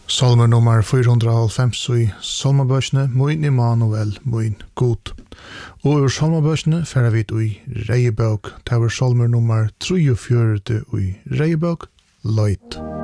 Salmer nummer 450 i Salmabøsene, Moin Immanuel, Moin God. Og ur Salmabøsene færer vi i Reiebøk, det var Salmer nummer 43 i Reiebøk, Løyt.